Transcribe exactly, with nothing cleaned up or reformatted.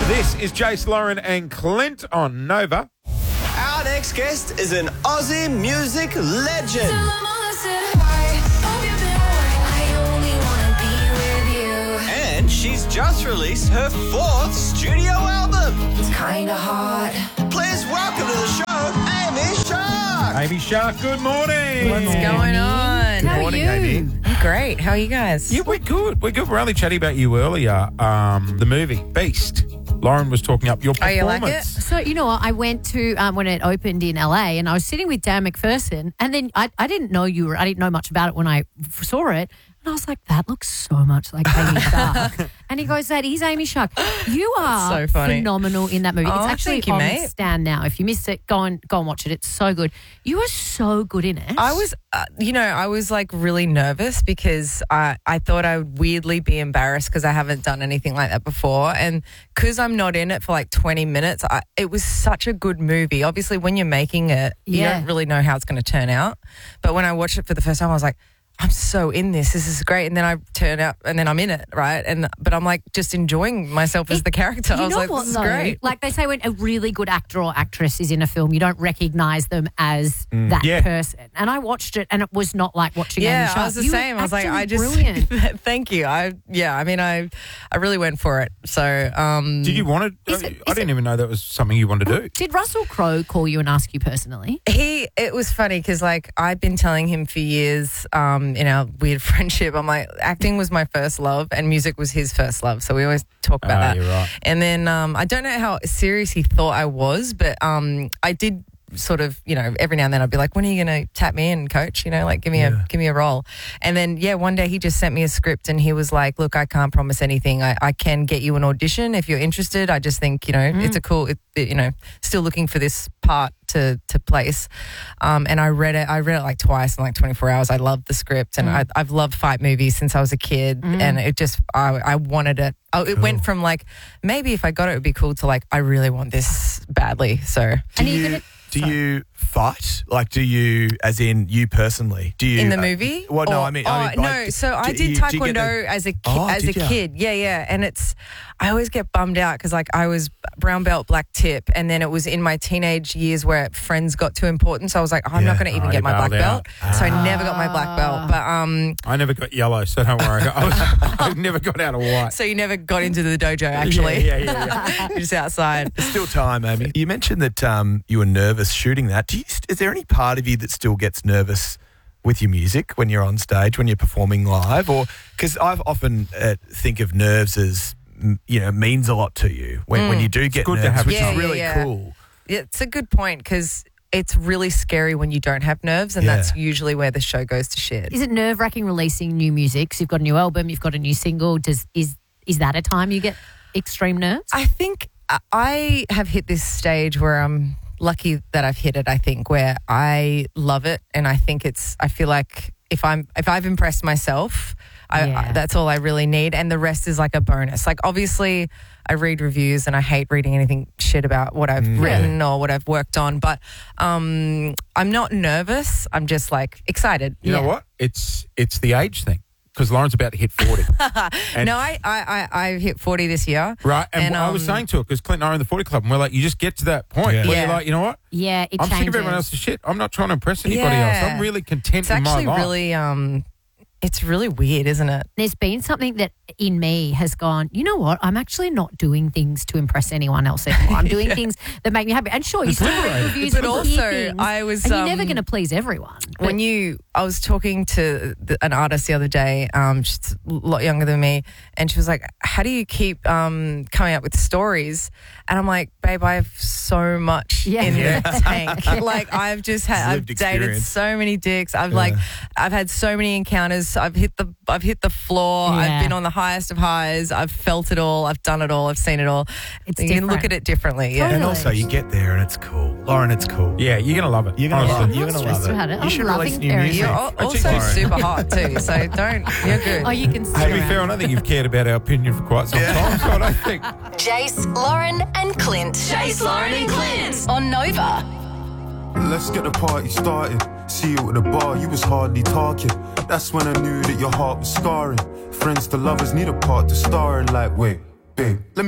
This is Jace, Lauren and Clint on Nova. Our next guest is an Aussie music legend. And she's just released her fourth studio album. It's kinda hard. Please welcome to the show, Amy Shark. Amy Shark, good morning. What's going on? How are you? Amy. I'm great. How are you guys? Yeah, we're good. We're good. We're only chatting about you earlier. Um, the movie, Beast. Lauren was talking up your Oh, you performance. like it? So, you know what? I went to, um, when it opened in L A, and I was sitting with Dan McPherson, and then I, I didn't know you were, I didn't know much about it when I f- saw it. And I was like, that looks so much like Amy Shark. And he goes, that is Amy Shark. You are so funny. phenomenal in that movie. Oh, it's actually thank you, on mate. Stan now. If you missed it, go and go and watch it. It's so good. You are so good in it. I was, uh, you know, I was like really nervous because I, I thought I would weirdly be embarrassed because I haven't done anything like that before. And because I'm not in it for like twenty minutes, I, it was such a good movie. Obviously, when you're making it, you Yeah. don't really know how it's going to turn out. But when I watched it for the first time, I was like, I'm so in this. This is great. And then I turn out and then I'm in it, right? And but I'm like just enjoying myself as It- the character. You I was know like, what, this is though? great. Like they say, when a really good actor or actress is in a film, you don't recognise them as Mm. that Yeah. person. And I watched it, and it was not like watching Amy Yeah, Shark. I was the You were same. I was like, actually I just brilliant. thank you. I yeah, I mean, I I really went for it. So um, Did you want to? Is it- I is didn't even know that was something you wanted to do. Did Russell Crowe call you and ask you personally? He, it was funny because like I'd been telling him for years um, in our weird friendship, I'm like, acting was my first love and music was his first love. So we always talk about Ah, that. you're right. And then um, I don't know how serious he thought I was, but um, I did sort of, you know, every now and then I'd be like, when are you going to tap me in, coach? You know, like give me Yeah. a give me a role. And then, yeah, one day he just sent me a script and he was like, look, I can't promise anything. I, I can get you an audition if you're interested. I just think, you know, it's a cool, it, it, you know, still looking for this part to to place. Um, and I read it, I read it like twice in like twenty-four hours. I loved the script and I, I've loved fight movies since I was a kid. And it just, I, I wanted it. Oh, it went from like, maybe if I got it, it would be cool to like, I really want this badly. So And Do are you you, gonna- do you fight? Like, do you, as in you personally? Do you in the uh, movie? well, no, Or- I mean, oh, I mean, no. like, So I do did you- do you taekwondo get the- as a ki- Oh, as a did ya? kid. Yeah, yeah. And it's I always get bummed out because like I was brown belt, black tip, and then it was in my teenage years where friends got too important. So I was like, oh, I'm Yeah. not going to even Oh, get you my black bailed out. belt. So I never got my black belt. But um, I never got yellow, so don't worry. I, was, I never got out of white. so you never got into the dojo actually. Yeah, yeah, yeah, yeah. You're just outside. There's still time, Amy. You mentioned that um, you were nervous shooting that. Do you, is there any part of you that still gets nervous with your music when you're on stage, when you're performing live? Or because I've often uh, think of nerves as, mm, you know, means a lot to you when, when you do get good to nerves, have which Yeah, is yeah, really yeah. cool. Yeah, it's a good point because it's really scary when you don't have nerves, and Yeah. that's usually where the show goes to shit. Is it nerve wracking releasing new music? So you've got a new album, you've got a new single. Does is is that a time you get extreme nerves? I think I- I have hit this stage where I'm lucky that I've hit it, I think, where I love it and I think it's I feel like if I'm if I've impressed myself, I, Yeah. I, that's all I really need, and the rest is like a bonus. Like obviously I read reviews and I hate reading anything shit about what I've written or what I've worked on, but um, I'm not nervous. I'm just like excited. You know Yeah. what? It's it's the age thing because Lauren's about to hit forty. And- No, I, I, I, I hit forty this year. Right, and, And, I was um, saying to her, because Clint and I are in the forty Club, and we're like, you just get to that point Yeah. where Yeah. you're like, you know what? Yeah, it I'm changes. sick of everyone else's shit. I'm not trying to impress anybody Yeah. else. I'm really content It's in my actually life. really, um, it's really weird, isn't it? There's been something that in me has gone, you know what? I'm actually not doing things to impress anyone else anymore. I'm doing things that make me happy. And sure, you still read reviews, But and you also, hear things, I was, and you're never um, going to please everyone. But When you, I was talking to the, an artist the other day, um, she's a lot younger than me, and she was like, how do you keep um, coming up with stories? And I'm like, babe, I have so much Yeah. in Yeah. the tank. Like, I've just had, I've lived dated experience. so many dicks. I've like, I've had so many encounters. I've hit the, I've hit the floor. Yeah. I've been on the highest of highs. I've felt it all. I've done it all. I've seen it all. It's you can look different. at it differently. Yeah. And Totally. also, you get there and it's cool. Lauren, it's cool. Yeah, you're going to love it. You're going to Honestly. love it. You're I'm going not to love stressed it. about it. You I'm should loving release new very- music. You're al- I also think- super hot too, so don't. You're good. oh, you can stick To be around. fair, I don't think you've cared about our opinion for quite some time, so I don't think. Jace, Lauren, and Clint. Jace, Lauren, and Clint on Nova. Let's get the party started. See you at the bar, you was hardly talking. That's when I knew that your heart was scarring. Friends to lovers need a part to star in. Like, wait, babe, let me